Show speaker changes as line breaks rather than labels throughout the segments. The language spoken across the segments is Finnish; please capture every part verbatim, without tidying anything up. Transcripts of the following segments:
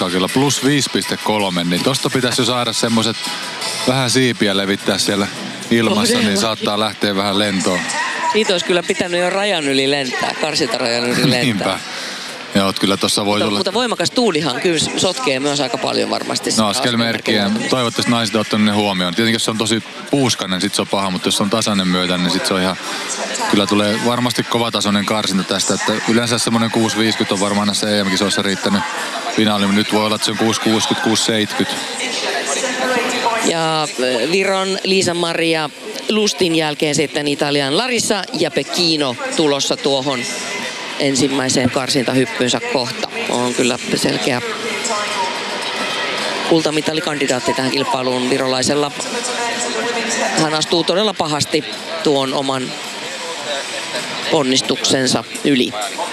katsoa kyllä, plus viisi pilkku kolme, niin tosta pitäisi jo saada semmoset vähän siipiä levittää siellä ilmassa, Todella. Niin saattaa lähteä vähän lentoon.
Siitä olisi kyllä pitänyt jo rajan yli lentää, karsintarajan yli lentää.
Niinpä. Joo, kyllä tossa voi
mutta,
tulla...
Mutta voimakas tuulihan kyllä sotkee myös aika paljon varmasti.
No askelmerkkiä. Toivottavasti naiset on ottanut ne huomioon. Tietenkin jos se on tosi puuskainen, sit se on paha, mutta jos on tasainen myötä, niin sit se on ihan... Kyllä tulee varmasti kovatasoinen karsinta tästä, että yleensä semmoinen kuusi viisikymmentä on varmaan näissä E M-kisoissa riittänyt finaali, mutta nyt voi olla, että se on kuusi kuusikymmentä, kuusi seitsemänkymmentä.
Ja Viron Liisa-Maria Lustin jälkeen sitten Italian Larissa ja Pecchino tulossa tuohon ensimmäiseen karsintahyppynsä kohta. On kyllä selkeä kultamitalikandidaatti tähän kilpailuun virolaisella. Hän astuu todella pahasti tuon oman ponnistuksensa yli.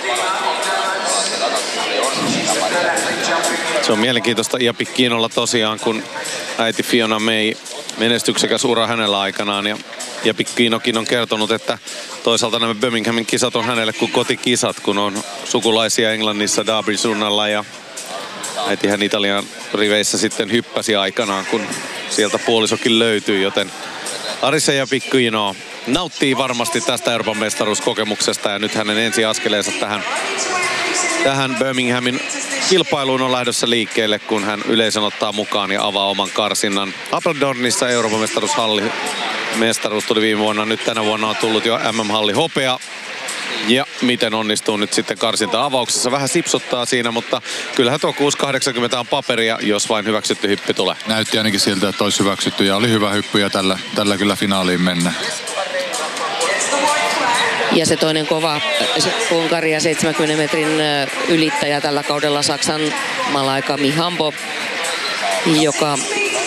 Se on mielenkiintoista ja Pecchinolla tosiaan, kun äiti Fiona May, menestyksekäs ura hänellä aikanaan. Ja, ja Pecchinokin on kertonut, että toisaalta nämä Birminghamin kisat on hänelle kuin kotikisat, kun on sukulaisia Englannissa Derby suunnalla. Ja äitihän Italian riveissä sitten hyppäsi aikanaan, kun sieltä puolisokin löytyi, joten Larissa ja Pecchino nauttii varmasti tästä Euroopan mestaruuskokemuksesta ja nyt hänen ensiaskeleensa tähän, tähän Birminghamin kilpailuun on lähdössä liikkeelle, kun hän yleisön ottaa mukaan ja avaa oman karsinnan. Apeldoornissa Euroopan mestaruushalli mestaruus tuli viime vuonna, nyt tänä vuonna on tullut jo M M-halli hopea. Ja miten onnistuu nyt sitten karsinta-avauksessa. Vähän sipsuttaa siinä, mutta kyllähän tuo kuusi kahdeksankymmentä on paperia, jos vain hyväksytty hyppy tulee.
Näytti ainakin siltä, että olisi hyväksytty ja oli hyvä hyppy ja tällä, tällä kyllä finaaliin mennä.
Ja se toinen kova Unkaria seitsemänkymmenen metrin ylittäjä tällä kaudella Saksan Malaika Mihambo, joka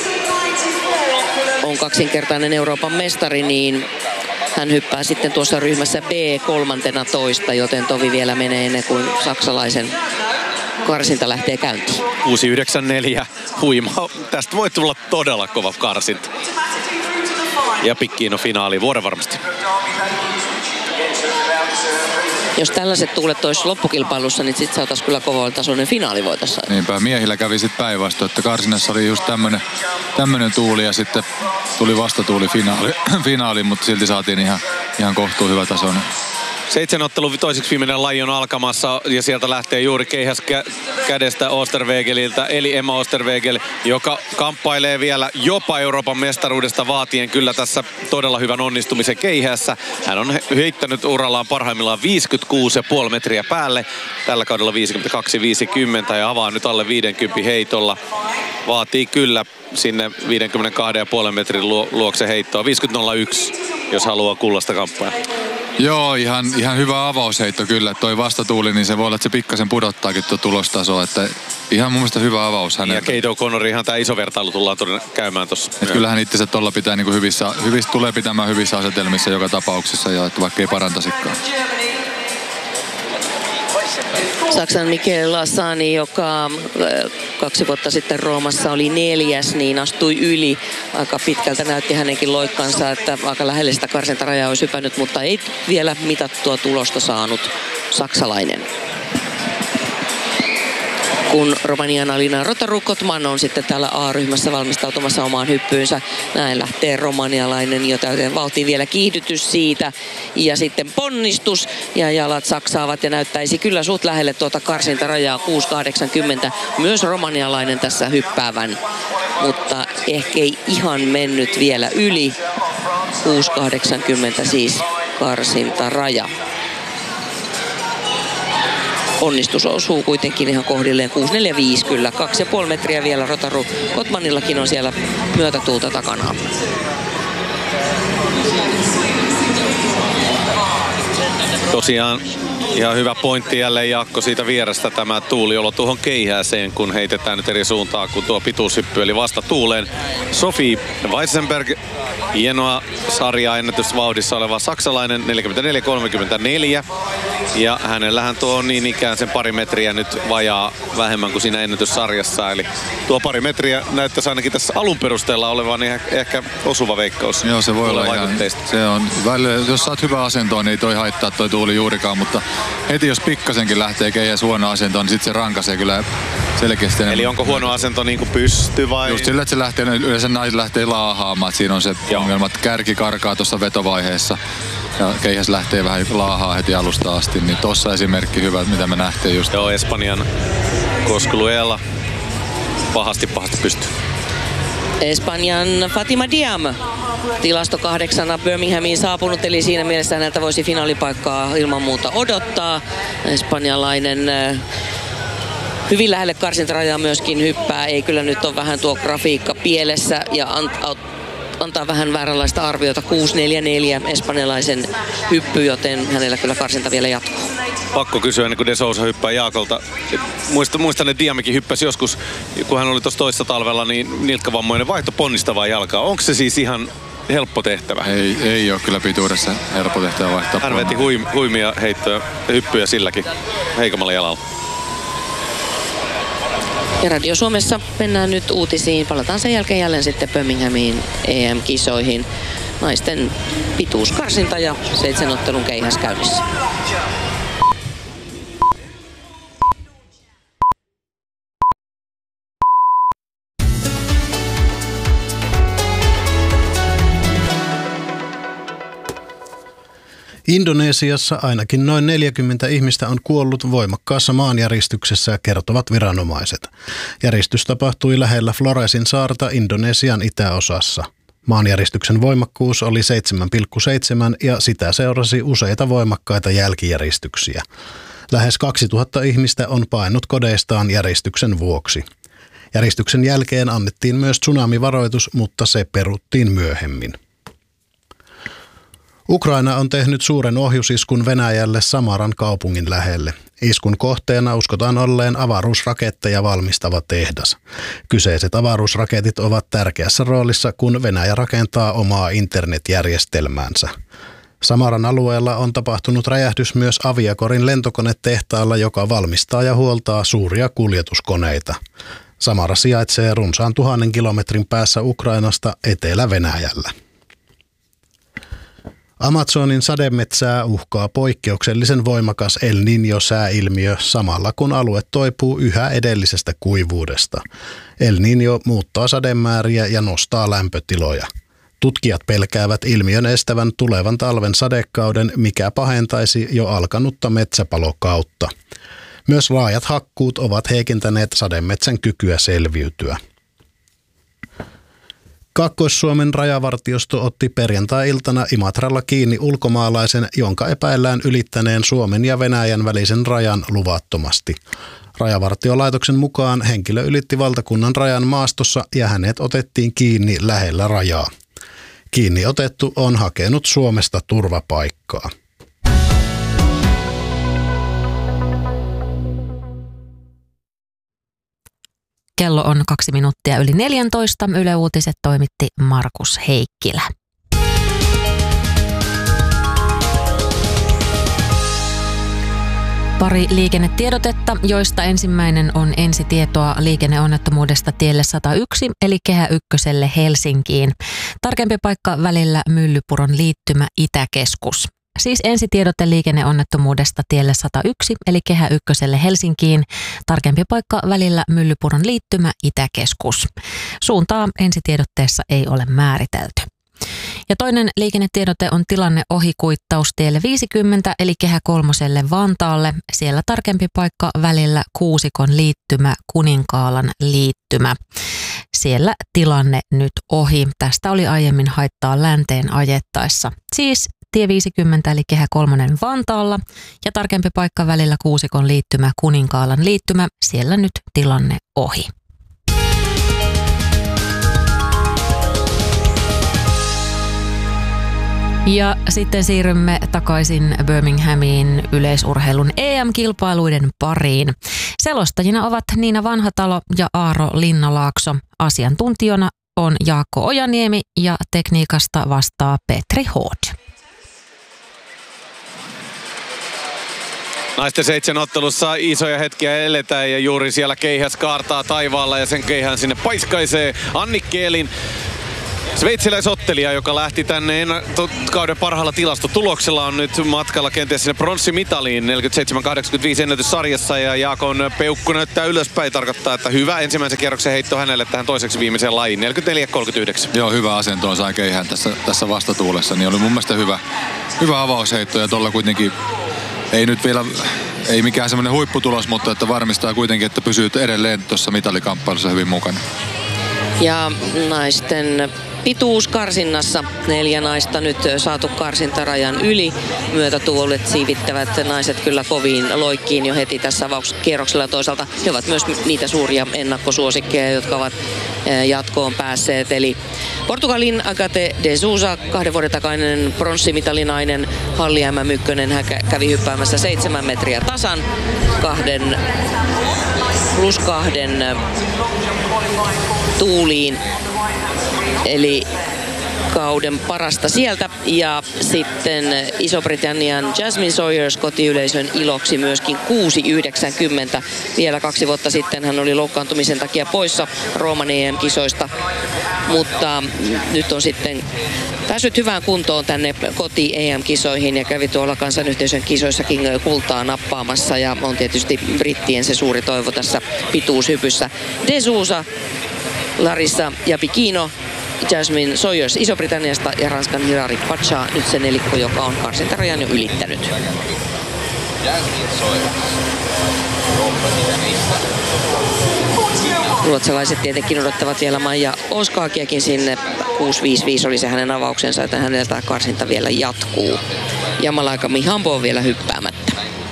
on kaksinkertainen Euroopan mestari, niin hän hyppää sitten tuossa ryhmässä B kolmantena toista, joten tovi vielä menee ennen kuin saksalaisen karsinta lähtee käyntiin.
kuusi yhdeksän neljä huima. Tästä voi tulla todella kova karsinta. Ja Pecchino finaali vuoden varmasti.
Jos tällaiset tuulet olisi loppukilpailussa, niin sitten saataisiin kyllä kovalla tasoinen finaali voitaisiin.
Niinpä, miehillä kävi sitten päinvastoin, että karsinnassa oli just tämmönen, tämmönen tuuli ja sitten tuli vastatuuli finaali, finaali mutta silti saatiin ihan, ihan kohtuu hyvä tasoinen.
Seitsemän ottelun toiseksi viimeinen laji on alkamassa ja sieltä lähtee juuri keihäs kä- kädestä Oosterwegeliltä, eli Emma Oosterwegel, joka kamppailee vielä jopa Euroopan mestaruudesta vaatien kyllä tässä todella hyvän onnistumisen keihässä. Hän on heittänyt urallaan parhaimmillaan viisikymmentäkuusi pilkku viisi metriä päälle, tällä kaudella viisikymmentäkaksi viisikymmentä ja avaa nyt alle viisikymmentä heitolla. Vaatii kyllä sinne viisikymmentäkaksi pilkku viisi metrin luokse heittoa, viisikymmentä nolla yksi, jos haluaa kullasta kamppailla.
Joo, ihan, ihan hyvä avausheitto kyllä. Toi vastatuuli, niin se voi olla, että se pikkasen pudottaakin tuo tulostasoa. Että ihan mun mielestä hyvä avaus häneltä.
Ja Kate O'Connor, ihan tää iso vertailu tullaan todella käymään tossa.
Että kyllähän itsensä tuolla pitää niinku hyvissä, hyvissä, tulee pitämään hyvissä asetelmissa joka tapauksessa, jo, että vaikka ei parantaisikaan.
Saksan Mikel Lassani, joka kaksi vuotta sitten Roomassa oli neljäs, niin astui yli. Aika pitkältä näytti hänenkin loikkansa, että aika lähelle sitä karsintarajaa olisi hypännyt, mutta ei vielä mitattua tulosta saanut saksalainen. Kun Romanian Alina Rotaru-Kotman on sitten täällä A-ryhmässä valmistautumassa omaan hyppyynsä. Näin lähtee romanialainen jo täyteen vauhtiin vielä kiihdytys siitä. Ja sitten ponnistus ja jalat saksaavat ja näyttäisi kyllä suht lähelle tuota karsintarajaa kuusi kahdeksankymmentä. Myös romanialainen tässä hyppäävän, mutta ehkä ei ihan mennyt vielä yli. kuusi kahdeksankymmentä siis karsintaraja. Onnistus osuu kuitenkin ihan kohdilleen kuusi neljäkymmentäviisi kyllä. Kaksi ja puoli metriä vielä Rotaru Kotmanillakin on siellä myötätuulta takana.
Tosiaan ihan hyvä pointti jälleen Jaakko siitä vierestä, tämä tuuliolo tuohon keihääseen, kun heitetään nyt eri suuntaan kuin tuo pituushyppy, eli vasta tuuleen. Sophie Weisenberg, hienoa sarjaa ennätysvauhdissa oleva saksalainen, neljäkymmentäneljä kolmekymmentäneljä. Ja hänellähän tuo on niin ikään sen pari metriä nyt vajaa vähemmän kuin siinä ennätyssarjassa. Eli tuo pari metriä näyttäisi ainakin tässä alun perusteella olevan niin ehkä osuva veikkaus.
Joo, se voi olla ihan, se on, välillä, jos saat hyvä asentoa, niin ei toi haittaa toi tuuli juurikaan, mutta heti jos pikkasenkin lähtee keihäs huono asento, niin sitten se rankaisee kyllä selkeästi.
Eli onko huono asento niin kuin pysty vai?
Just sillä, että se lähtee, yleensä naiset lähtee laahaamaan, että siinä on se Joo. ongelma, että kärki karkaa tuossa vetovaiheessa ja keihäs lähtee vähän laahaa heti alusta asti, niin tossa esimerkki hyvä, mitä me nähtiin just.
Joo, Espanjan Cosculluela pahasti pahasti pystyy.
Espanjan Fatima Diam tilasto kahdeksana Birminghamiin saapunut, eli siinä mielessä häneltä voisi finaalipaikkaa ilman muuta odottaa. Espanjalainen hyvin lähelle karsintarajaa myöskin hyppää, ei kyllä nyt ole vähän tuo grafiikka pielessä ja antaa vähän vääränlaista arviota. kuusi neljä neljä espanjalaisen hyppy, joten hänellä kyllä karsinta vielä jatkuu.
Pakko kysyä ennen kuin De Sousa hyppää Jaakolta. Muistan, muistan että Diamikin hyppäsi joskus, kun hän oli tuossa toissa talvella, niin nilkkavammoinen vaihto ponnistavaa jalkaa. Onko se siis ihan helppo tehtävä?
Ei, ei ole kyllä pituudessa helppo tehtävä vaihtaa.
Hän veti huim, huimia heittoja ja hyppyjä silläkin heikommalla jalalla.
Ja Radio Suomessa mennään nyt uutisiin. Palataan sen jälkeen jälleen sitten Birminghamiin E M-kisoihin. Naisten pituuskarsinta ja seitsemän ottelun keihäs käynnissä.
Indonesiassa ainakin noin neljäkymmentä ihmistä on kuollut voimakkaassa maanjäristyksessä, kertovat viranomaiset. Järistys tapahtui lähellä Floresin saarta Indonesian itäosassa. Maanjäristyksen voimakkuus oli seitsemän pilkku seitsemän ja sitä seurasi useita voimakkaita jälkijäristyksiä. Lähes kaksituhatta ihmistä on paennut kodeistaan järistyksen vuoksi. Järistyksen jälkeen annettiin myös tsunamivaroitus, mutta se peruttiin myöhemmin. Ukraina on tehnyt suuren ohjusiskun Venäjälle Samaran kaupungin lähelle. Iskun kohteena uskotaan olleen avaruusraketteja valmistava tehdas. Kyseiset avaruusraketit ovat tärkeässä roolissa, kun Venäjä rakentaa omaa internetjärjestelmäänsä. Samaran alueella on tapahtunut räjähdys myös Aviakorin lentokonetehtaalla, joka valmistaa ja huoltaa suuria kuljetuskoneita. Samara sijaitsee runsaan tuhannen kilometrin päässä Ukrainasta Etelä-Venäjällä. Amazonin sademetsää uhkaa poikkeuksellisen voimakas El Niño-sääilmiö samalla kun alue toipuu yhä edellisestä kuivuudesta. El Niño muuttaa sademääriä ja nostaa lämpötiloja. Tutkijat pelkäävät ilmiön estävän tulevan talven sadekauden, mikä pahentaisi jo alkanutta metsäpalokautta. Myös laajat hakkuut ovat heikentäneet sademetsän kykyä selviytyä. Kaakkois-Suomen rajavartiosto otti perjantai-iltana Imatralla kiinni ulkomaalaisen, jonka epäillään ylittäneen Suomen ja Venäjän välisen rajan luvattomasti. Rajavartiolaitoksen mukaan henkilö ylitti valtakunnan rajan maastossa ja hänet otettiin kiinni lähellä rajaa. Kiinni otettu on hakenut Suomesta turvapaikkaa.
Kello on kaksi minuuttia yli neljäntoista. Yle Uutiset toimitti Markus Heikkilä. Pari liikennetiedotetta, joista ensimmäinen on ensitietoa liikenneonnettomuudesta tielle sata yksi, eli Kehä Ykköselle Helsinkiin. Tarkempi paikka välillä Myllypuron liittymä Itäkeskus. Siis ensitiedote liikenneonnettomuudesta tielle sata yksi, eli Kehä Ykköselle Helsinkiin. Tarkempi paikka välillä Myllypuron liittymä Itäkeskus. Suuntaa ensitiedotteessa ei ole määritelty. Ja toinen liikennetiedote on tilanne ohikuittaus tielle viisikymmentä, eli Kehä Kolmoselle Vantaalle. Siellä tarkempi paikka välillä Kuusikon liittymä Kuninkaalan liittymä. Siellä tilanne nyt ohi. Tästä oli aiemmin haittaa länteen ajettaessa. Siis tie viisikymmentä eli Kehä Kolmonen Vantaalla ja tarkempi paikka välillä Kuusikon liittymä Kuninkaalan liittymä. Siellä nyt tilanne ohi. Ja sitten siirrymme takaisin Birminghamiin yleisurheilun E M-kilpailuiden pariin. Selostajina ovat Niina Vanhatalo ja Aaro Linnalaakso. Asiantuntijana on Jaakko Ojaniemi ja tekniikasta vastaa Petri Hood.
Naisten seitsemän ottelussa isoja hetkiä eletään ja juuri siellä keihäs kaartaa taivaalla ja sen keihään sinne paiskaisee Annikki Elin. sveitsiläisottelija, joka lähti tänne kauden parhaalla tilastotuloksella, on nyt matkalla kenties sinne pronssimitaliin neljäkymmentäseitsemän kahdeksankymmentäviisi ennätyssarjassa, ja Jaakon peukku näyttää ylöspäin, tarkoittaa, että hyvä ensimmäisen kierroksen heitto hänelle tähän toiseksi viimeiseen lajiin, neljäkymmentäneljä kolmekymmentäyhdeksän.
Joo, hyvä asento on sai keihään tässä, tässä vastatuulessa, niin oli mun mielestä hyvä, hyvä avausheitto, ja tuolla kuitenkin ei nyt vielä, ei mikään semmoinen huipputulos, mutta että varmistaa kuitenkin, että pysyy edelleen tuossa mitalikamppailussa hyvin mukana.
Ja naisten pituuskarsinnassa neljä naista nyt saatu karsintarajan yli. Myötätuulet siivittävät naiset kyllä koviin loikkiin jo heti tässä avauskierroksella. Toisaalta he ovat myös niitä suuria ennakkosuosikkeja, jotka ovat jatkoon päässeet. Eli Portugalin Agate de Sousa, kahden vuoden takainen pronssimitalinainen Halli M. Mykkönen, hän kävi hyppäämässä seitsemän metriä tasan kahden plus kahden tuuliin. Eli kauden parasta sieltä. Ja sitten Iso-Britannian Jasmine Sawyers kotiyleisön iloksi myöskin kuusi yhdeksänkymmentä. Vielä kaksi vuotta sitten hän oli loukkaantumisen takia poissa Rooman E M-kisoista. Mutta nyt on sitten päässyt hyvään kuntoon tänne koti-E M-kisoihin ja kävi tuolla kansanyhteisön kisoissakin kultaa nappaamassa. Ja on tietysti brittien se suuri toivo tässä pituushypyssä. De Sousa, Larissa ja Pikino, Jasmine Sawyers Iso-Britanniasta ja Ranskan Hilary Pacha, nyt se nelikko, joka on karsintarajan jo ylittänyt. Ruotsalaiset tietenkin odottavat vielä Maija Oskaakiakin sinne. kuusi viisikymmentäviisi oli se hänen avauksensa, että häneltä karsinta vielä jatkuu. Ja Malaika Mihambo on vielä hyppäämättä.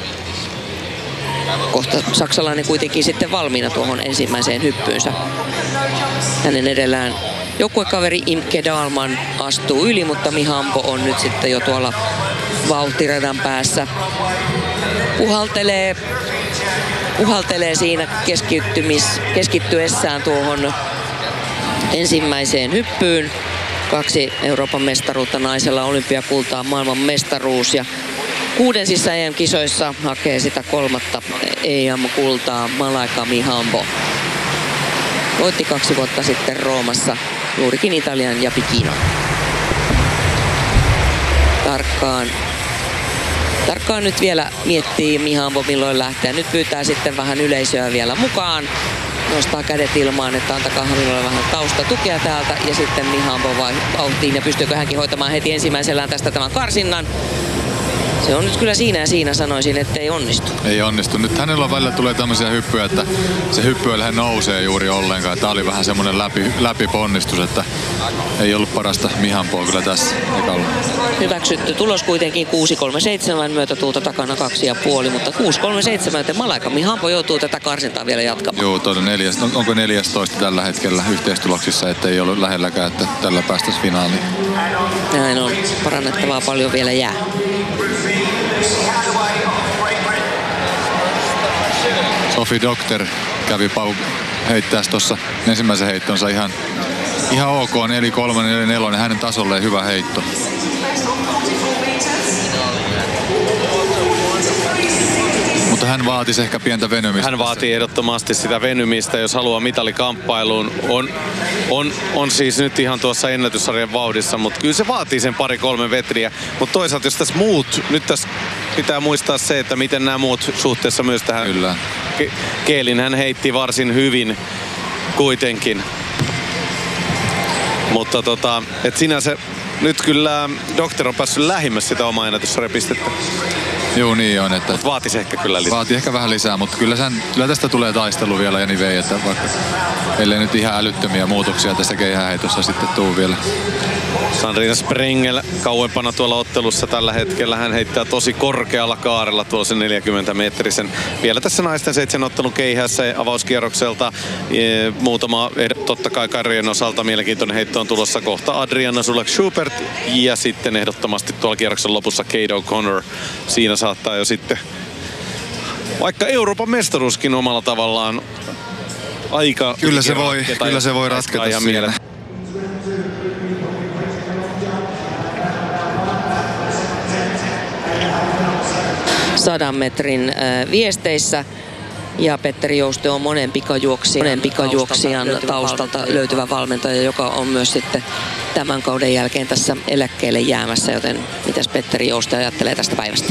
Kohta saksalainen kuitenkin sitten valmiina tuohon ensimmäiseen hyppyynsä. Hänen edellään joukkuekaveri Imke Dahlman astuu yli, mutta Mihambo on nyt sitten jo tuolla vauhtiradan päässä. Puhaltelee, puhaltelee siinä keskittymis, keskittyessään tuohon ensimmäiseen hyppyyn. Kaksi Euroopan mestaruutta naisella, olympiakultaa, maailman mestaruus ja kuudensissa E M-kisoissa hakee sitä kolmatta E M-kultaa Malaika Mihambo. Voitti kaksi vuotta sitten Roomassa juurikin Italian ja Pikino. Tarkkaan, tarkkaan nyt vielä miettii Mihambo milloin lähtee. Nyt pyytää sitten vähän yleisöä vielä mukaan. Nostaa kädet ilmaan, että antakaa minulle vähän taustatukea täältä. Ja sitten Mihambo vauhtiin ja pystyykö hänkin hoitamaan heti ensimmäisellään tästä tämän karsinnan. Se on nyt kyllä siinä ja siinä, sanoisin, että ei onnistu. Ei onnistu. Nyt hänellä on välillä tulee tämmöisiä hyppyjä, että se hyppyillä nousee juuri ollenkaan. Tämä oli vähän semmoinen läpi, läpiponnistus, että ei ollut parasta Mihamboa kyllä tässä ekalla. Hyväksytty tulos kuitenkin kuusi kolme seitsemän, myötätuulta takana kaksi ja puoli, mutta kuusi kolme seitsemän, joten Malaika Mihambo joutuu tätä karsintaa vielä jatkamaan. Joo, tuo neljäs, onko neljästoista tällä hetkellä yhteistuloksissa, että ei ollut lähelläkään, että tällä päästäisiin finaaliin. Näin on. Parannettavaa paljon vielä jää. Sophie Doctor kävi pau heittäessä tuossa ensimmäisen heittonsa ihan, ihan ok, neljä kolme neljä neljä, hänen tasolleen hyvä heitto. Mutta hän vaatisi ehkä pientä venymistä. Hän vaatii ehdottomasti sitä venymistä, jos haluaa mitalikamppailuun. On, on, on siis nyt ihan tuossa ennätyssarjan vauhdissa, mutta kyllä se vaatii sen pari-kolme metriä. Mutta toisaalta jos tässä muut, nyt tässä pitää muistaa se, että miten nämä muut suhteessa myös tähän kyllä. Ke- Keelin hän heitti varsin hyvin kuitenkin. Mutta tota, et sinänsä nyt kyllä Doktor on päässyt lähimmäs sitä omaa ennätyssarjapistettä. Joo, niin on. Että vaatisi ehkä kyllä lisää. Vaati ehkä vähän lisää, mutta kyllä, sen, kyllä tästä tulee taistelu vielä anyway, että vaikka ellei nyt ihan älyttömiä muutoksia tässä keihäheitossa sitten tuu vielä. Sandrina Sprengel kauempana tuolla ottelussa tällä hetkellä. Hän heittää tosi korkealla kaarella tuolla sen neljäkymmentä metrisen. Vielä tässä naisten seitsemän ottelun keihässä avauskierrokselta. E, muutama totta kai karrien osalta mielenkiintoinen heitto on tulossa kohta. Adriana Sulak-Schubert ja sitten ehdottomasti tuolla kierroksen lopussa Kate O'Connor. Siinä saattaa jo sitten vaikka Euroopan mestaruuskin omalla tavallaan aika... Kyllä se voi, kyllä se voi ratketa siinä. Sadan metrin äh, viesteissä Ja Petteri Jouste on monen pikajuoksijan, monen pikajuoksijan taustalta löytyvä valmentaja, joka on myös sitten tämän kauden jälkeen tässä eläkkeelle jäämässä, joten mitäs Petteri Jouste ajattelee tästä päivästä?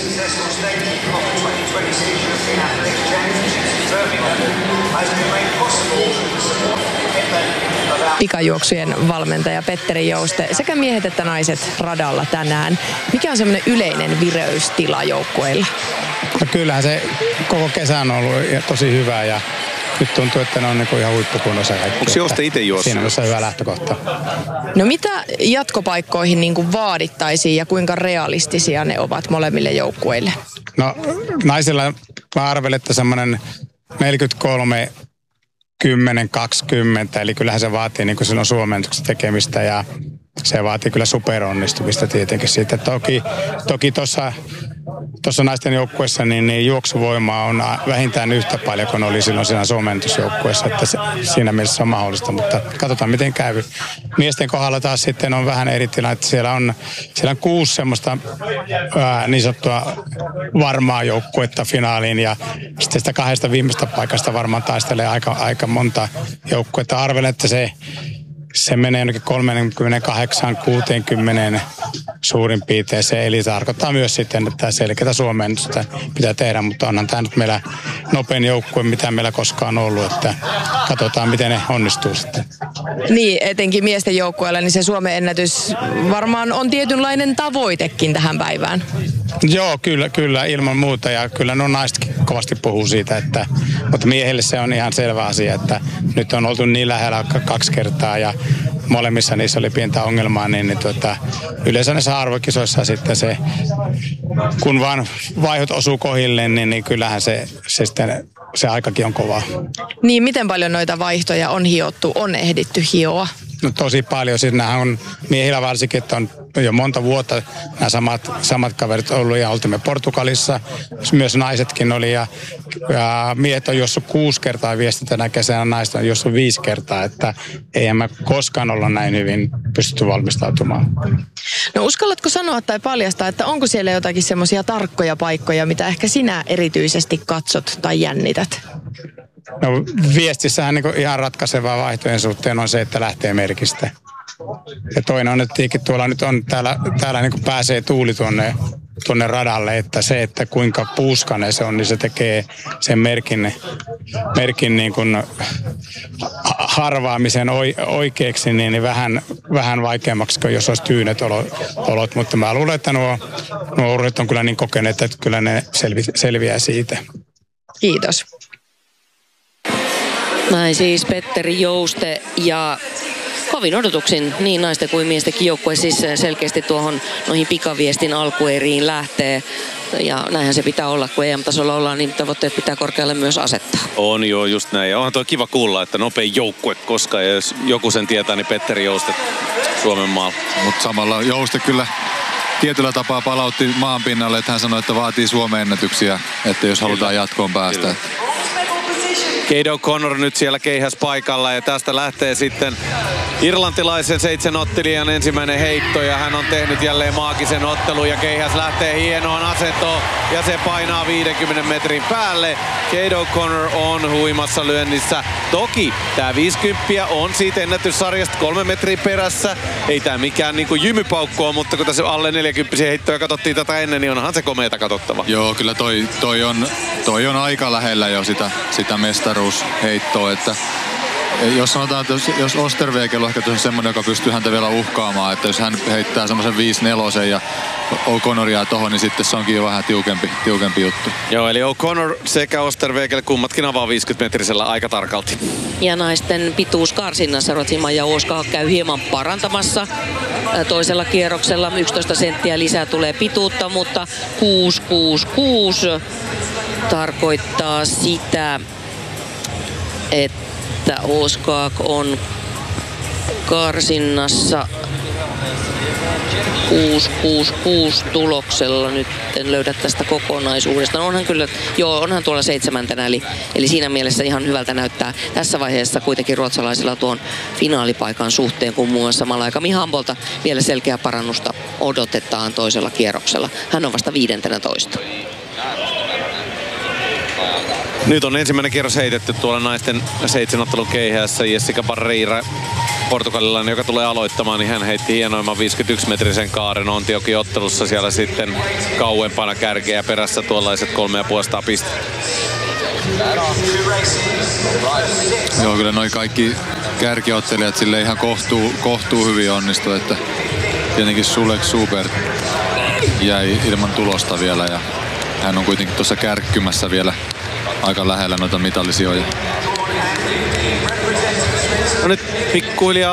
Pikajuoksujen valmentaja Petteri Jouste, sekä miehet että naiset radalla tänään. Mikä on semmoinen yleinen vireystila joukkueilla?
No kyllähän se koko kesä on ollut tosi hyvä ja nyt tuntuu, että ne on niin kuin ihan huippukunnossa kaikki.
Onko Jouste itse juossut?
Siinä on hyvä lähtökohta.
No mitä jatkopaikkoihin niin kuin vaadittaisiin ja kuinka realistisia ne ovat molemmille joukkueille?
No naisilla mä arvelin, että semmoinen neljäkymmentäkolme kymmenen kaksikymmentä, eli kyllähän se vaatii niin kuin silloin suomentuksen tekemistä ja se vaatii kyllä superonnistumista tietenkin siitä. Toki, toki tuossa tuossa naisten joukkueessa niin, niin juoksuvoimaa on vähintään yhtä paljon kuin oli silloin siinä suomentusjoukkueessa, että se, siinä mielessä on mahdollista, mutta katsotaan miten käy. Miesten kohdalla taas sitten on vähän eri tilanne, että siellä on, siellä on kuusi semmoista ää, niin sanottua varmaa joukkuetta finaaliin ja sitten sitä kahdesta viimeistä paikasta varmaan taistelee aika, aika monta joukkuetta. Arvelen, että se Se menee jonnekin kolmekymmentäkahdeksan kuusikymmentä suurin piirteeseen, eli tarkoittaa myös sitten, että selkeätä suomennusta pitää tehdä, mutta onhan tämä nyt meillä nopein joukkue, mitä meillä koskaan on ollut, että katsotaan, miten ne onnistuu sitten.
Niin, etenkin miesten joukkueella, niin se Suomen ennätys varmaan on tietynlainen tavoitekin tähän päivään.
Joo, kyllä, kyllä ilman muuta ja kyllä no naisetkin kovasti puhuu siitä, että, mutta miehille se on ihan selvä asia, että nyt on oltu niin lähellä kaksi kertaa ja molemmissa niissä oli pientä ongelmaa, niin, niin tuota, yleensä näissä arvokisoissa sitten se, kun vaan vaihot osuu kohille, niin, niin kyllähän se, se, sitten, se aikakin on kovaa.
Niin, miten paljon noita vaihtoja on hiottu, on ehditty hioa?
No tosi paljon, siis nämä on miehillä varsinkin, että on jo monta vuotta nämä samat, samat kaverit ollut ja oltimme Portugalissa, myös naisetkin oli ja, ja miehet on jossut kuusi kertaa viesti tänä kesänä, naiset on jossut viisi kertaa, että eihän me koskaan olla näin hyvin pystytty valmistautumaan.
No uskallatko sanoa tai paljastaa, että onko siellä jotakin semmoisia tarkkoja paikkoja, mitä ehkä sinä erityisesti katsot tai jännität?
No viestissähän niin ihan ratkaisevaa vaihtojen suhteen on se, että lähtee merkistä. Ja toinen on, että tuolla nyt on, täällä, täällä niin pääsee tuuli tuonne, tuonne radalle, että se, että kuinka puuskainen se on, niin se tekee sen merkin, merkin niin kuin harvaamisen oikeaksi niin, niin vähän, vähän vaikeammaksi kuin jos olisi tyynet olot. Mutta mä luulen, että nuo, nuo urheilijat on kyllä niin kokeneet, että kyllä ne selvi, selviää siitä.
Kiitos.
Näin siis Petteri Jouste ja kovin odotuksin niin naisten kuin miestenkin joukkue siis selkeästi tuohon noihin pikaviestin alkueriin lähtee. Ja näinhän se pitää olla, kun E M-tasolla ollaan, niin tavoitteet pitää korkealle myös asettaa.
On joo, just näin. Ja onhan tuo kiva kuulla, että nopein joukkue koska ja jos joku sen tietää, niin Petteri Jouste Suomen maalla.
Mutta samalla Jouste kyllä tietyllä tapaa palautti maan pinnalle, että hän sanoi, että vaatii Suomen ennätyksiä, että jos halutaan kyllä jatkoon päästä. Kyllä.
Cade O'Connor nyt siellä keihäs paikalla ja tästä lähtee sitten irlantilaisen seitsemänottelijan ensimmäinen heitto ja hän on tehnyt jälleen maagisen ottelun ja keihäs lähtee hienoon asentoon ja se painaa viidenkymmenen metrin päälle. Cade O'Connor on huimassa lyönnissä. Toki tää viisikymmentä on siitä ennätyssarjasta kolme metriä perässä. Ei tää mikään niinku jymypaukkoa, mutta kun tässä alle neljäkymmentä heittoja katsottiin tätä ennen, niin onhan se komeeta katsottava.
Joo, kyllä toi, toi, on, toi on aika lähellä jo sitä, sitä mestaruusheittoa, että jos sanotaan, että jos, jos Osterwegel on ehkä semmoinen, joka pystyy häntä vielä uhkaamaan, että jos hän heittää semmoisen viisi neljä ja O'Connoria tohon, niin sitten se onkin jo vähän tiukempi, tiukempi juttu.
Joo, eli O'Connor sekä Osterwegel kummatkin avaa viisikymmentä-metrisellä aika tarkalti.
Ja naisten pituuskarsinnassa Ruotsin Maija Åska käy hieman parantamassa. Toisella kierroksella yksitoista senttiä lisää tulee pituutta, mutta kuusi kuusi kuusi tarkoittaa sitä, että että Åskak on karsinnassa kuusi kuusi kuusi tuloksella. Nyt en löydä tästä kokonaisuudesta. No onhan kyllä, joo, onhan tuolla seitsemäntenä, eli, eli siinä mielessä ihan hyvältä näyttää tässä vaiheessa kuitenkin ruotsalaisilla tuon finaalipaikan suhteen, kun muun muassa samalla aika Mihambolta vielä selkeä parannusta odotetaan toisella kierroksella. Hän on vasta viidentenä toista.
Nyt on ensimmäinen kierros heitetty tuolla naisten seitsemänottelun keihässä. Jessica Barreira, portugalilainen, joka tulee aloittamaan, niin hän heitti hienoimman viisikymmentäyksimetrisen kaaren Ontiokin ottelussa. Siellä sitten kauempana kärkeä perässä tuollaiset kolme ja puolesta pistettä.
Joo, kyllä noi kaikki kärkiottelijat sille ihan kohtuu, kohtuu hyvin onnistu, että tietenkin Sulek Super jäi ilman tulosta vielä ja hän on kuitenkin tuossa kärkkymässä vielä aika lähellä noita mitallisijoja.
No nyt pikkuhiljaa